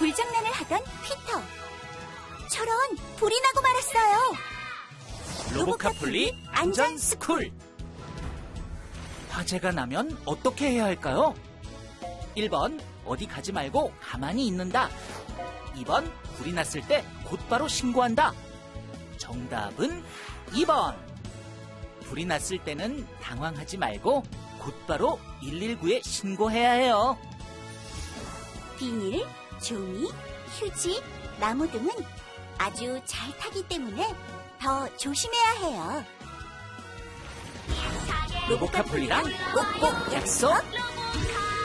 불장난을 하던 피터. 저런, 불이 나고 말았어요. 로보카폴리 안전스쿨. 화재가 나면 어떻게 해야 할까요? 1번, 어디 가지 말고 가만히 있는다. 2번, 불이 났을 때 곧바로 신고한다. 정답은 2번. 불이 났을 때는 당황하지 말고 곧바로 119에 신고해야 해요. 비닐, 종이, 휴지, 나무 등은 아주 잘 타기 때문에 더 조심해야 해요. 로보카폴리랑 꼭꼭 약속!